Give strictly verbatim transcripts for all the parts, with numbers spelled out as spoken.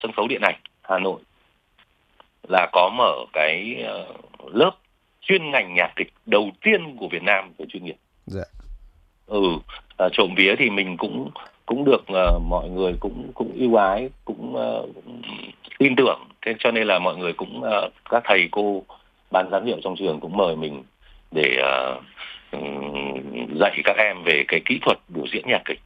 Sân khấu Điện ảnh Hà Nội là có mở cái uh, lớp chuyên ngành nhạc kịch đầu tiên của Việt Nam về chuyên nghiệp. Dạ. Ừ, uh, trộm vía thì mình cũng cũng được uh, mọi người cũng cũng ưu ái, cũng, uh, cũng tin tưởng, thế cho nên là mọi người cũng uh, các thầy cô ban giám hiệu trong trường cũng mời mình để uh, dạy các em về cái kỹ thuật biểu diễn nhạc kịch.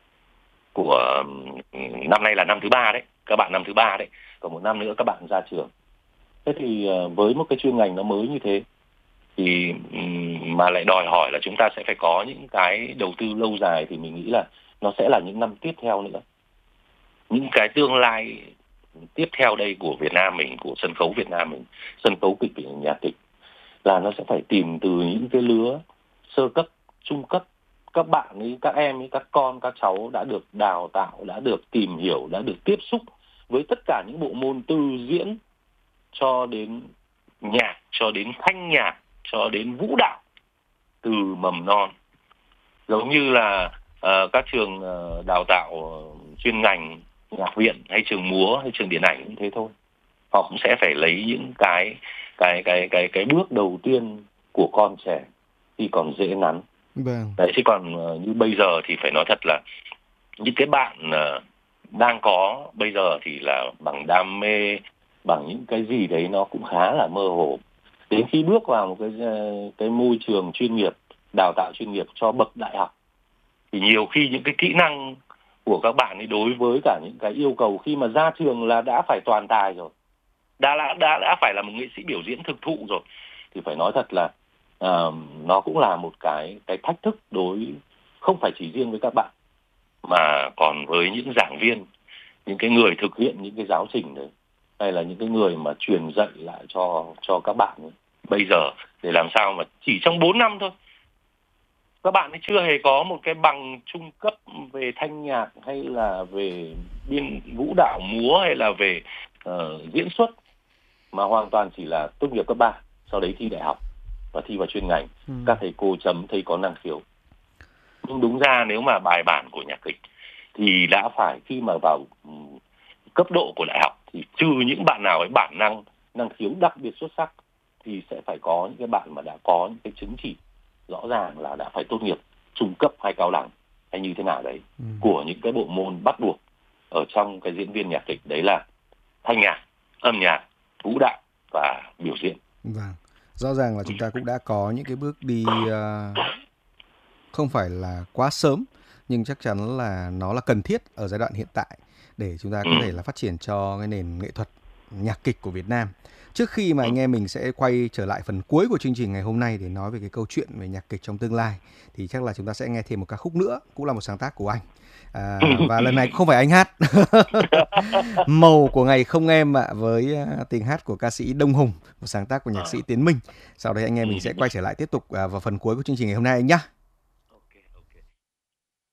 Của năm nay là năm thứ ba đấy, các bạn năm thứ ba đấy, còn một năm nữa các bạn ra trường. Thế thì với một cái chuyên ngành nó mới như thế thì mà lại đòi hỏi là chúng ta sẽ phải có những cái đầu tư lâu dài, thì mình nghĩ là nó sẽ là những năm tiếp theo nữa, những cái tương lai tiếp theo đây của Việt Nam mình, của sân khấu Việt Nam mình, sân khấu kịch nhạc kịch, là nó sẽ phải tìm từ những cái lứa sơ cấp, trung cấp. Các bạn ấy, các em ấy, các con, các cháu đã được đào tạo, đã được tìm hiểu, đã được tiếp xúc với tất cả những bộ môn từ diễn cho đến nhạc, cho đến thanh nhạc, cho đến vũ đạo từ mầm non. Giống như là uh, các trường uh, đào tạo chuyên ngành nhạc viện hay trường múa hay trường điện ảnh cũng thế thôi. Họ cũng sẽ phải lấy những cái cái cái cái cái bước đầu tiên của con trẻ khi còn dễ nắn. Vâng. Đấy, chứ còn uh, như bây giờ thì phải nói thật là những cái bạn uh, đang có bây giờ thì là bằng đam mê, bằng những cái gì đấy nó cũng khá là mơ hồ. Đến khi bước vào một cái cái môi trường chuyên nghiệp, đào tạo chuyên nghiệp cho bậc đại học, thì nhiều khi những cái kỹ năng của các bạn ấy đối với cả những cái yêu cầu khi mà ra trường là đã phải toàn tài rồi, đã đã đã, đã phải là một nghệ sĩ biểu diễn thực thụ rồi, thì phải nói thật là uh, nó cũng là một cái cái thách thức đối không phải chỉ riêng với các bạn mà còn với những giảng viên, những cái người thực hiện những cái giáo trình đấy, hay là những cái người mà truyền dạy lại cho cho các bạn ấy. Bây giờ để làm sao mà chỉ trong bốn năm thôi các bạn ấy chưa hề có một cái bằng trung cấp về thanh nhạc, hay là về biên vũ đạo múa, hay là về uh, diễn xuất, mà hoàn toàn chỉ là tốt nghiệp cấp ba, sau đấy thi đại học và thi vào chuyên ngành. ừ. Các thầy cô chấm thấy có năng khiếu. Nhưng đúng ra nếu mà bài bản của nhạc kịch thì đã phải khi mà vào um, cấp độ của đại học thì trừ những bạn nào ấy bản năng, năng khiếu đặc biệt xuất sắc thì sẽ phải có những cái bạn mà đã có những cái chứng chỉ rõ ràng là đã phải tốt nghiệp trung cấp hay cao đẳng hay như thế nào đấy ừ. của những cái bộ môn bắt buộc ở trong cái diễn viên nhạc kịch, đấy là thanh nhạc, âm nhạc, vũ đạo và biểu diễn. Vâng, rõ ràng là chúng ta cũng đã có những cái bước đi uh, không phải là quá sớm, nhưng chắc chắn là nó là cần thiết ở giai đoạn hiện tại để chúng ta có thể là phát triển cho cái nền nghệ thuật nhạc kịch của Việt Nam. Trước khi mà anh em mình sẽ quay trở lại phần cuối của chương trình ngày hôm nay để nói về cái câu chuyện về nhạc kịch trong tương lai, thì chắc là chúng ta sẽ nghe thêm một ca khúc nữa, cũng là một sáng tác của anh. À, và lần này cũng không phải anh hát. Màu của ngày không em ạ, với tiếng hát của ca sĩ Đông Hùng, một sáng tác của nhạc sĩ Tiến Minh. Sau đấy anh em mình sẽ quay trở lại tiếp tục vào phần cuối của chương trình ngày hôm nay anh nhá.